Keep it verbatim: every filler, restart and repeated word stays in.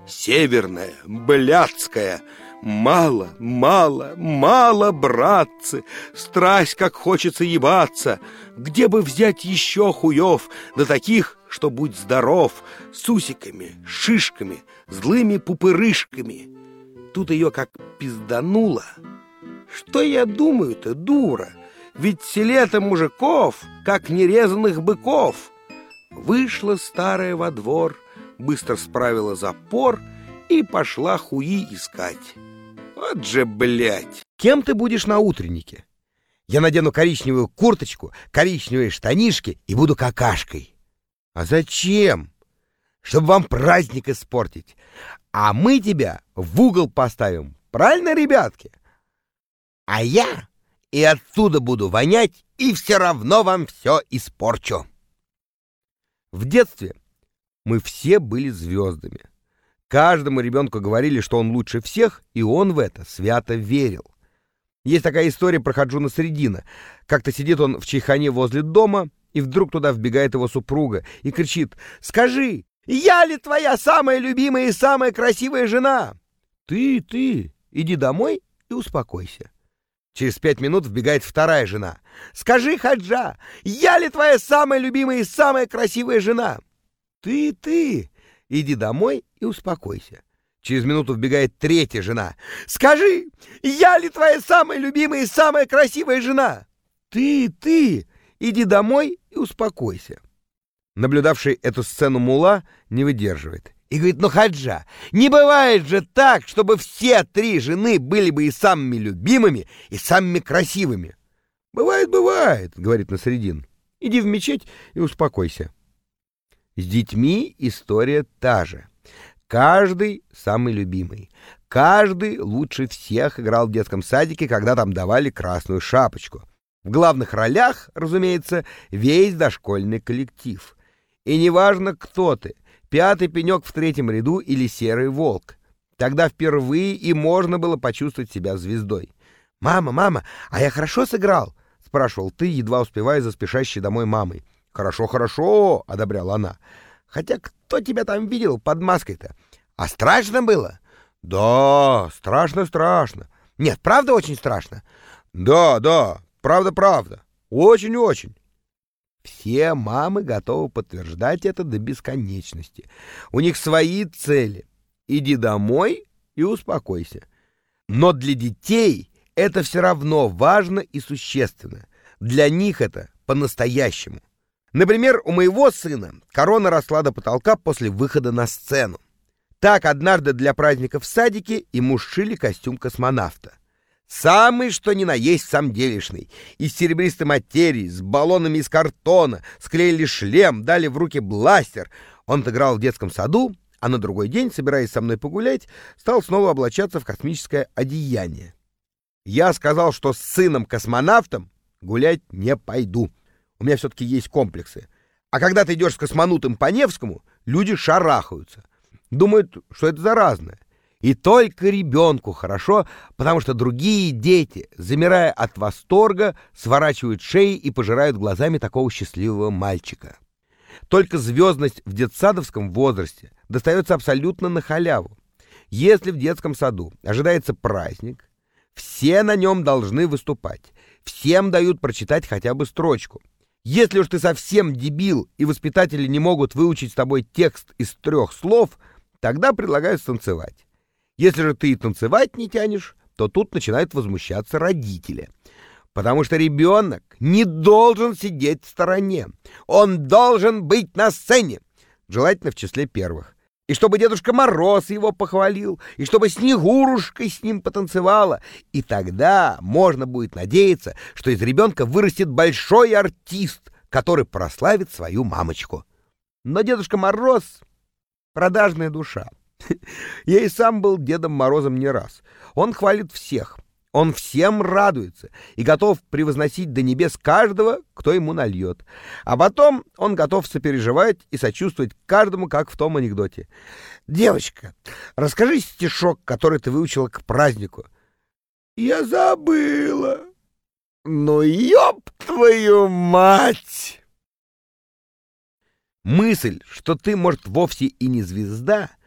северная, блядская. Мало, мало, мало, братцы, страсть, как хочется ебаться. Где бы взять еще хуев, да таких, что будь здоров, с усиками, шишками, злыми пупырышками. Тут ее как пиздануло. Что я думаю-то, дура? Ведь в селе-то мужиков, как нерезанных быков. Вышла старая во двор, быстро справила запор и пошла хуи искать. Вот же, блядь! Кем ты будешь на утреннике? Я надену коричневую курточку, коричневые штанишки и буду какашкой. А зачем? Чтобы вам праздник испортить. А мы тебя в угол поставим. Правильно, ребятки? А я и оттуда буду вонять, и все равно вам все испорчу. В детстве мы все были звездами. Каждому ребенку говорили, что он лучше всех, и он в это свято верил. Есть такая история про Хаджуна Средина. Как-то сидит он в чайхане возле дома, и вдруг туда вбегает его супруга и кричит: «Скажи, я ли твоя самая любимая и самая красивая жена?» «Ты, ты, иди домой и успокойся». Через пять минут вбегает вторая жена. «Скажи, Хаджа, я ли твоя самая любимая и самая красивая жена?» «Ты, ты, иди домой и успокойся». Через минуту вбегает третья жена. «Скажи, я ли твоя самая любимая и самая красивая жена?» «Ты, ты, иди домой и успокойся». Наблюдавший эту сцену мулла не выдерживает и говорит: «Ну, Хаджа, не бывает же так, чтобы все три жены были бы и самыми любимыми, и самыми красивыми». «Бывает, бывает», — говорит Насредин. «Иди в мечеть и успокойся». С детьми история та же. Каждый самый любимый. Каждый лучше всех играл в детском садике, когда там давали красную шапочку. В главных ролях, разумеется, весь дошкольный коллектив. И неважно, кто ты, пятый пенек в третьем ряду или серый волк. Тогда впервые и можно было почувствовать себя звездой. «Мама, мама, а я хорошо сыграл?» — спрашивал ты, едва успевая за спешащей домой мамой. «Хорошо, хорошо», — одобряла она. «Хотя кто тебя там видел под маской-то? А страшно было?» «Да, страшно, страшно». «Нет, правда очень страшно?» «Да, да, правда, правда. Очень-очень». Все мамы готовы подтверждать это до бесконечности. У них свои цели. Иди домой и успокойся. Но для детей это все равно важно и существенно. Для них это по-настоящему. Например, у моего сына корона росла до потолка после выхода на сцену. Так однажды для праздника в садике ему сшили костюм космонавта. Самый что ни на есть самделишный. Из серебристой материи, с баллонами из картона, склеили шлем, дали в руки бластер. Он отыграл в детском саду, а на другой день, собираясь со мной погулять, стал снова облачаться в космическое одеяние. Я сказал, что с сыном-космонавтом гулять не пойду. У меня все-таки есть комплексы. А когда ты идешь с космонутым по Невскому, люди шарахаются. Думают, что это заразно. И только ребенку хорошо, потому что другие дети, замирая от восторга, сворачивают шеи и пожирают глазами такого счастливого мальчика. Только звездность в детсадовском возрасте достается абсолютно на халяву. Если в детском саду ожидается праздник, все на нем должны выступать. Всем дают прочитать хотя бы строчку. Если уж ты совсем дебил, и воспитатели не могут выучить с тобой текст из трех слов, тогда предлагают станцевать. Если же ты и танцевать не тянешь, то тут начинают возмущаться родители. Потому что ребенок не должен сидеть в стороне. Он должен быть на сцене, желательно в числе первых. И чтобы Дедушка Мороз его похвалил, и чтобы Снегурушка с ним потанцевала. И тогда можно будет надеяться, что из ребенка вырастет большой артист, который прославит свою мамочку. Но Дедушка Мороз — продажная душа. Я и сам был Дедом Морозом не раз. Он хвалит всех, он всем радуется и готов превозносить до небес каждого, кто ему нальет. А потом он готов сопереживать и сочувствовать каждому, как в том анекдоте. «Девочка, расскажи стишок, который ты выучила к празднику». «Я забыла». «Ну, ёб твою мать!» Мысль, что ты, может, вовсе и не звезда,